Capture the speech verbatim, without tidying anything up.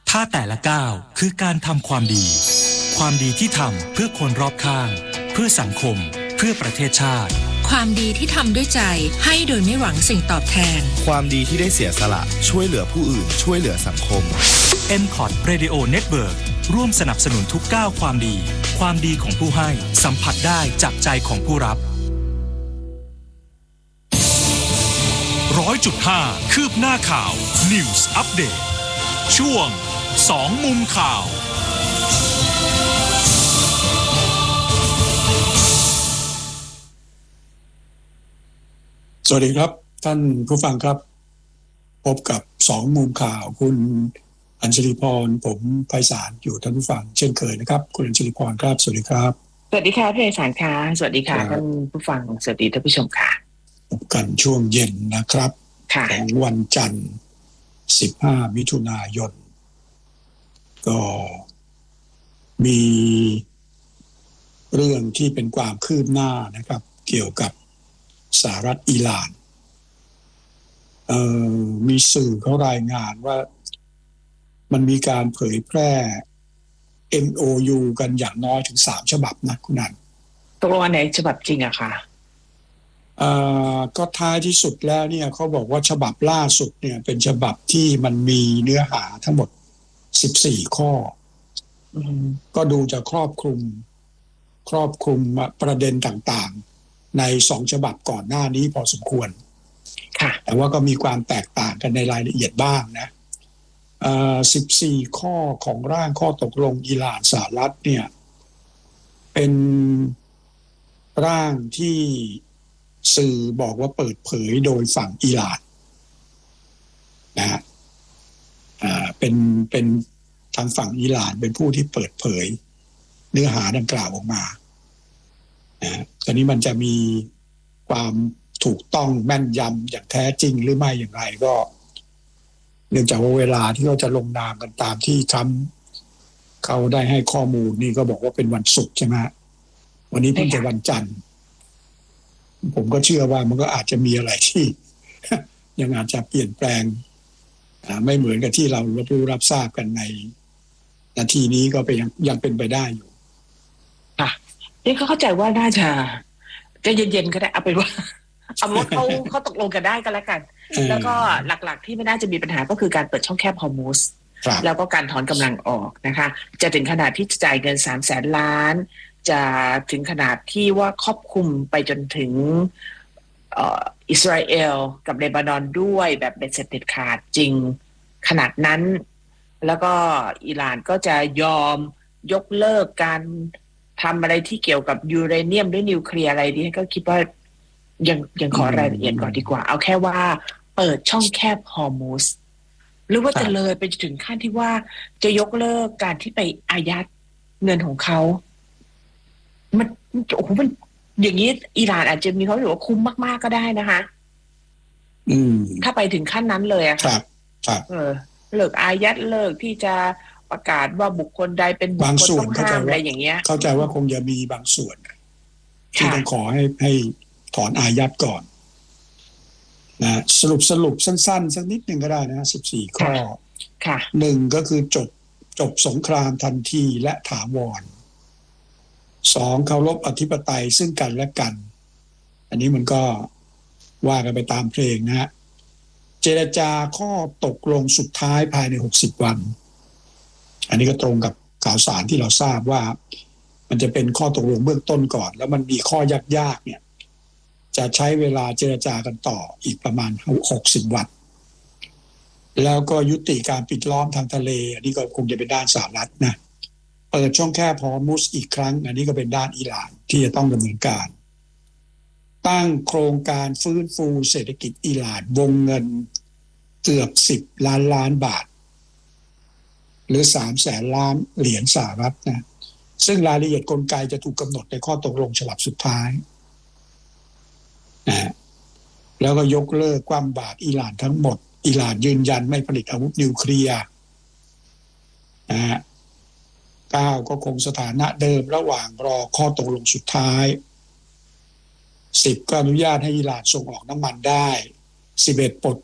ถ้าแต่ละก้าวคือการทำความดีความดีที่ทำเพื่อคนรอบข้างเพื่อสังคมเพื่อประเทศชาติความดีที่ทำด้วยใจให้โดยไม่หวังสิ่งตอบแทนความดีที่ได้เสียสละช่วยเหลือผู้อื่นช่วยเหลือสังคมเอ็ม คอท Radio Network ร่วมสนับสนุนทุกก้าวความดีความดีของผู้ให้สัมผัสได้จากใจของผู้รับร้อยจุดห้าคืบหน้าข่าว News Update ช่วงสองมุมข่าวสวัสดีครับท่านผู้ฟังครับพบกับสองมุมข่าวคุณอัญชลีพรผมไพศาลอยู่ท่านผู้ฟังเช่นเคยนะครับคุณอัญชลีพรครับสวัสดีครับสวัสดีค่ะพี่ไพศาลค่ะสวัสดีค่ะท่านผู้ฟังสวัสดีท่านผู้ชมค่ะพบกันช่วงเย็นนะครับของวันจันทร์สิบห้ามิถุนายนก็มีเรื่องที่เป็นความคืบหน้านะครับเกี่ยวกับสหรัฐอิหร่านเอ่อมีสื่อเขารายงานว่ามันมีการเผยแพร่ เอ็ม โอ ยู กันอย่างน้อยถึงสามฉบับนะคุณนันตกลงอันไหนฉบับจริงอะคะเอ่อก็ท้ายที่สุดแล้วเนี่ยเขาบอกว่าฉบับล่าสุดเนี่ยเป็นฉบับที่มันมีเนื้อหาทั้งหมดสิบสี่ข้อก็ดูจะครอบคลุมครอบคลุมประเด็นต่างๆในสองฉบับก่อนหน้านี้พอสมควรแต่ว่าก็มีความแตกต่างกันในรายละเอียดบ้างนะเอ่อสิบสี่ข้อของร่างข้อตกลงอิหร่านสหรัฐเนี่ยเป็นร่างที่สื่อบอกว่าเปิดเผยโดยฝั่งอิหร่านนะฮะอ่าเป็นเป็นทางฝั่งอิหร่านเป็นผู้ที่เปิดเผยเนื้อหาดังกล่าวออกมานะตอนนี้มันจะมีความถูกต้องแม่นยำอย่างแท้จริงหรือไม่อย่างไรก็เนื่องจากว่าเวลาที่เขาจะลงนามกันตามที่ทรัมป์เขาได้ให้ข้อมูลนี่ก็บอกว่าเป็นวันศุกร์ใช่ไหมวันนี้เพิ่งจะวันจันทร์ผมก็เชื่อว่ามันก็อาจจะมีอะไรที่ ยังอาจจะเปลี่ยนแปลงไม่เหมือนกับที่เรารับรู้รับทราบกันในนาทีนี้ก็เป็นยังยังเป็นไปได้อยู่ค่ะนี่เขาเข้าใจว่าน่าจะจะเย็นๆก็ได้เอาเป็นว่าเอาว่าเขาเขาตกลงกันได้ก็แล้วกันแล้วก็หลักๆที่ไม่น่าจะมีปัญหาก็คือการเปิดช่องแคบฮอร์มุซแล้วก็การถอนกำลังออกนะคะจะถึงขนาดที่จะจ่ายเงินสามแสนล้านจะถึงขนาดที่ว่าครอบคลุมไปจนถึงเอ่ออิสราเอลกับเลบานอนด้วยแบบเป็นเสร็จเด็ดขาดจริงขนาดนั้นแล้วก็อิหร่านก็จะยอมยกเลิกการทำอะไรที่เกี่ยวกับยูเรเนียมหรือนิวเคลียร์อะไรดีก็คิดว่ายังยังขอรายละเอียดก่อนดีกว่าเอาแค่ว่าเปิดช่องแคบฮอร์มุซหรือว่าจะเลยไปถึงขั้นที่ว่าจะยกเลิกการที่ไปอายัดเงินของเขามันโอ้โหมันอย่างนี้อิหร่านอาจจะมีเขาถือว่าคุ้มมากๆก็ได้นะคะอืมถ้าไปถึงขั้นนั้นเลยอะครับครับเออเลิกอายัดเลิกที่จะประกาศว่าบุคคลใดเป็นบุคคลต้องห้ามอะไรอย่างเงี้ยเข้าใจว่าคงจะมีบางส่วนที่ต้องขอให้ให้ถอนอายัดก่อนนะสรุปสรุปสั้นๆสักนิดหนึ่งก็ได้นะสิบสี่ข้อค่ะหนึ่งก็คือจบจบสงครามทันทีและถาวรสองเคารพอธิปไตยซึ่งกันและกันอันนี้มันก็ว่ากันไปตามเพลงนะฮะเจรจาข้อตกลงสุดท้ายภายในหกสิบวันอันนี้ก็ตรงกับข่าวสารที่เราทราบว่ามันจะเป็นข้อตกลงเบื้องต้นก่อนแล้วมันมีข้อยากๆเนี่ยจะใช้เวลาเจรจากันต่ออีกประมาณหกสิบวันแล้วก็ยุติการปิดล้อมทางทะเลอันนี้ก็คงจะเป็นด้านสหรัฐนะเปิดช่องแคบฮอร์มุซอีกครั้งอันนี้ก็เป็นด้านอิหร่านที่จะต้องดำเนินการตั้งโครงการฟื้นฟูเศรษฐกิจอิหร่านวงเงินเกือบสิบล้านล้านบาทหรือสามแสนล้านเหรียญสหรัฐนะซึ่งรายละเอียดกลไกจะถูกกำหนดในข้อตกลงฉบับสุดท้ายนะแล้วก็ยกเลิกความบาตรอิหร่านทั้งหมดอิหร่านยืนยันไม่ผลิตอาวุธนิวเคลียร์นะฮะเก้าก็คงสถานะเดิมระหว่างรอข้อตกลงสุดท้ายสิบก็อนุญาตให้อิหร่านส่งออกน้ำมันได้สิบเอ็ดปลด